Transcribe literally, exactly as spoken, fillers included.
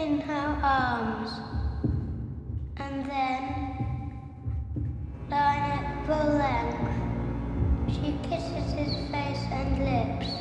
in her arms, and then, lying at full length, she kisses his face and lips.